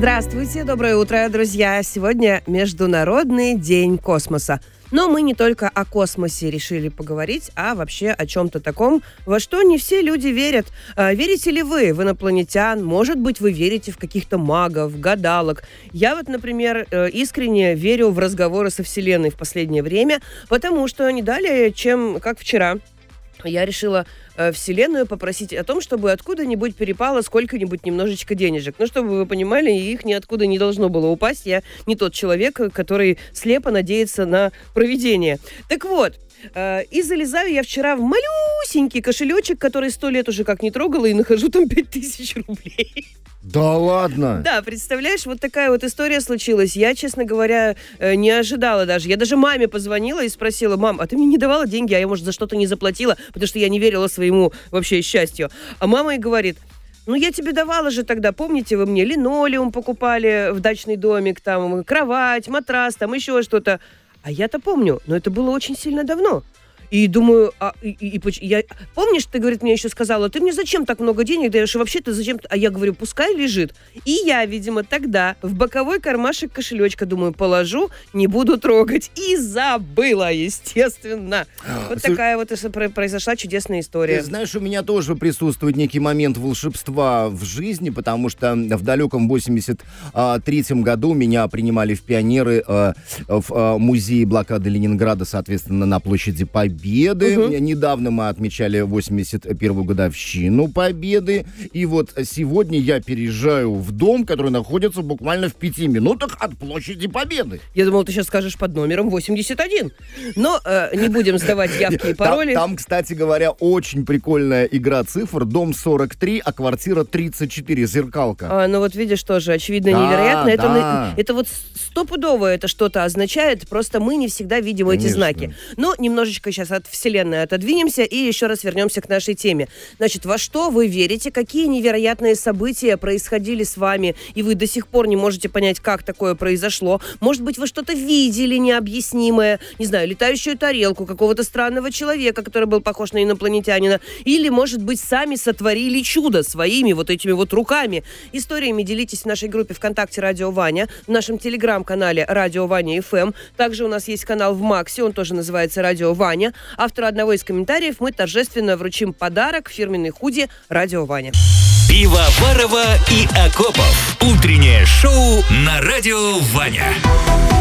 Здравствуйте, доброе утро, друзья. Сегодня Международный день космоса. Но мы не только о космосе решили поговорить, а вообще о чем-то таком, во что не все люди верят. Верите ли вы в инопланетян? Может быть, вы верите в каких-то магов, гадалок? Я вот, например, искренне верю в разговоры со Вселенной в последнее время, потому что не далее, чем как вчера. Я решила Вселенную попросить о том, чтобы откуда-нибудь перепало сколько-нибудь немножечко денежек. Ну, чтобы вы понимали, их ниоткуда не должно было упасть. Я не тот человек, который слепо надеется на провидение. Так вот, и залезаю я вчера в малюсенький кошелечек, который 100 лет уже как не трогала, и нахожу там 5000 рублей. Да ладно? Да, представляешь, вот такая вот история случилась. Я, честно говоря, не ожидала даже. Я даже маме позвонила и спросила: мам, а ты мне не давала деньги, а я, может, за что-то не заплатила, потому что я не верила своему вообще счастью. А мама и говорит: ну, я тебе давала же тогда, помните, вы мне линолеум покупали в дачный домик, там, кровать, матрас, там, еще что-то. А я-то помню, но это было очень сильно давно. И думаю, помнишь, ты, говорит, мне еще сказала, ты мне зачем так много денег даешь, и вообще ты зачем? А я говорю, пускай лежит. И я, видимо, тогда в боковой кармашек кошелечка, думаю, положу, не буду трогать. И забыла, естественно. Вот такая вот произошла чудесная история. Ты знаешь, у меня тоже присутствует некий момент волшебства в жизни, потому что в далеком 83-м году меня принимали в пионеры в музее блокады Ленинграда, соответственно, на площади Победы. Недавно мы отмечали 81-ю годовщину Победы. И вот сегодня я переезжаю в дом, который находится буквально в 5 минутах от площади Победы. Я думал, ты сейчас скажешь под номером 81. Но не будем сдавать явки и пароли. Там, кстати говоря, очень прикольная игра цифр. Дом 43, а квартира 34. Зеркалка. Ну вот видишь, тоже очевидно невероятно. Это вот стопудово это что-то означает. Просто мы не всегда видим эти знаки. Но немножечко сейчас от Вселенной отодвинемся и еще раз вернемся к нашей теме. Значит, во что вы верите? Какие невероятные события происходили с вами, и вы до сих пор не можете понять, как такое произошло? Может быть, вы что-то видели необъяснимое? Не знаю, летающую тарелку какого-то странного человека, который был похож на инопланетянина? Или, может быть, сами сотворили чудо своими вот этими вот руками? Историями делитесь в нашей группе ВКонтакте «Радио Ваня», в нашем телеграм-канале «Радио Ваня ФМ». Также у нас есть канал в Максе, он тоже называется «Радио Ваня». Автору одного из комментариев мы торжественно вручим подарок — фирменный худи «Радио Ваня». Пивоварова и Акопов. Утреннее шоу на «Радио Ваня».